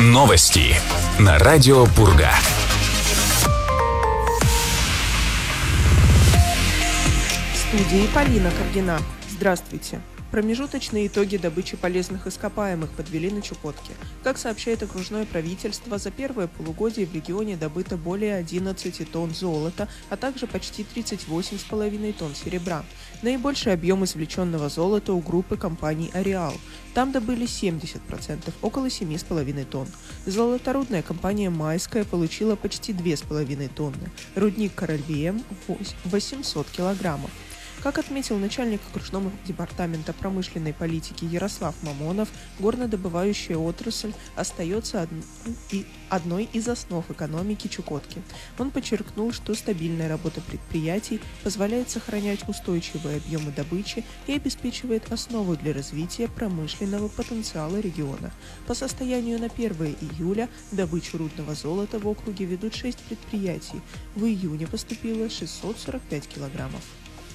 Новости на радио Пурга. В студии Полина Каргина. Здравствуйте. Промежуточные итоги добычи полезных ископаемых подвели на Чукотке. Как сообщает окружное правительство, за первое полугодие в регионе добыто более 11 тонн золота, а также почти 38,5 тонн серебра. Наибольший объем извлеченного золота у группы компаний «Ареал». Там добыли 70%, около 7,5 тонн. Золоторудная компания «Майская» получила почти 2,5 тонны. Рудник «Корольвием» – 800 килограммов. Как отметил начальник окружного департамента промышленной политики Ярослав Мамонов, горнодобывающая отрасль остается одной из основ экономики Чукотки. Он подчеркнул, что стабильная работа предприятий позволяет сохранять устойчивые объемы добычи и обеспечивает основу для развития промышленного потенциала региона. По состоянию на 1 июля добычу рудного золота в округе ведут 6 предприятий. В июне поступило 645 килограммов.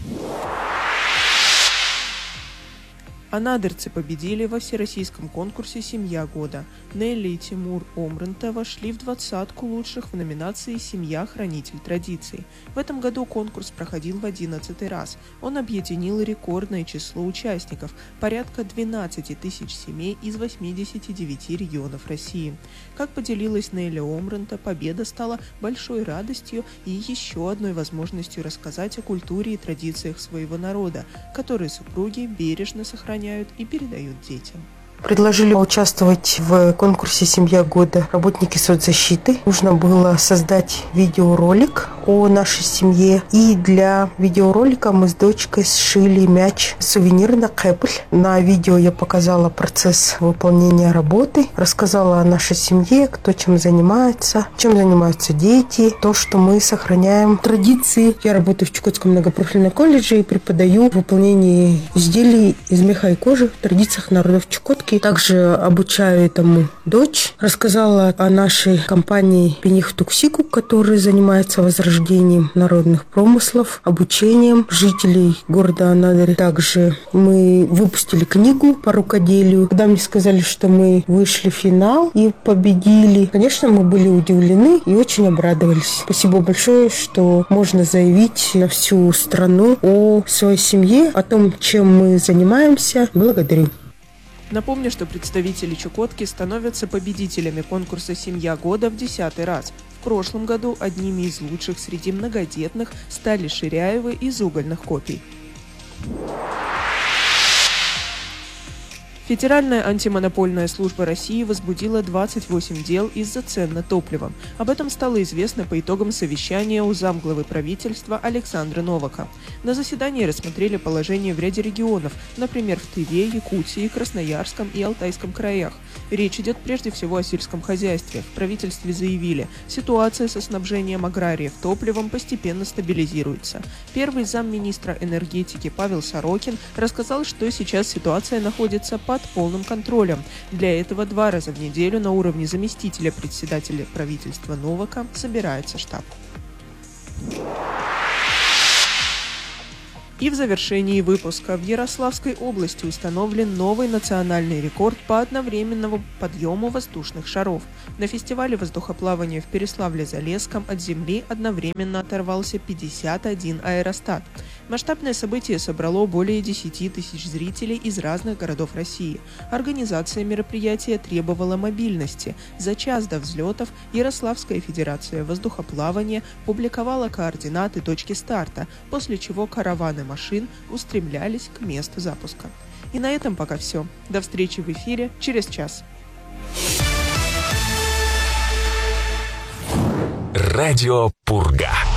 Анадырцы победили во всероссийском конкурсе «Семья года». Нелли и Тимур Омрынта вошли в 20-ку лучших в номинации «Семья. Хранитель традиций». В этом году конкурс проходил в 11-й раз. Он объединил рекордное число участников – порядка 12 тысяч семей из 89 регионов России. Как поделилась Нелли Омрынта, победа стала большой радостью и еще одной возможностью рассказать о культуре и традициях своего народа, которые супруги бережно сохраняют и передают детям. Предложили участвовать в конкурсе «Семья года» работники соцзащиты. Нужно было создать видеоролик о нашей семье. И для видеоролика мы с дочкой сшили мяч сувенир на кэпль. На видео я показала процесс выполнения работы, рассказала о нашей семье, кто чем занимается дети, то, что мы сохраняем традиции. Я работаю в Чукотском многопрофильном колледже и преподаю выполнение изделий из меха и кожи в традициях народов Чукотки. Также обучаю этому дочь. Рассказала о нашей компании «Пених Туксику», которая занимается возрождением народных промыслов, обучением жителей города Анадырь. Также мы выпустили книгу по рукоделию. Когда мне сказали, что мы вышли в финал и победили, конечно, мы были удивлены и очень обрадовались. Спасибо большое, что можно заявить на всю страну о своей семье, о том, чем мы занимаемся. Благодарю. Напомню, что представители Чукотки становятся победителями конкурса «Семья года» в 10-й раз. В прошлом году одними из лучших среди многодетных стали Ширяевы из угольных копий. Федеральная антимонопольная служба России возбудила 28 дел из-за цен на топливо. Об этом стало известно по итогам совещания у замглавы правительства Александра Новака. На заседании рассмотрели положение в ряде регионов, например, в Тыве, Якутии, Красноярском и Алтайском краях. Речь идет прежде всего о сельском хозяйстве. В правительстве заявили, ситуация со снабжением аграриев топливом постепенно стабилизируется. Первый замминистра энергетики Павел Сорокин рассказал, что сейчас ситуация находится под полным контролем. Для этого 2 раза в неделю на уровне заместителя председателя правительства Новака собирается штаб. И в завершении выпуска в Ярославской области установлен новый национальный рекорд по одновременному подъему воздушных шаров. На фестивале воздухоплавания в Переславле-Залесском от земли одновременно оторвался 51 аэростат. Масштабное событие собрало более 10 тысяч зрителей из разных городов России. Организация мероприятия требовала мобильности. За час до взлетов Ярославская федерация воздухоплавания публиковала координаты точки старта, после чего караваны машин устремлялись к месту запуска. И на этом пока все. До встречи в эфире через час. Радио Пурга.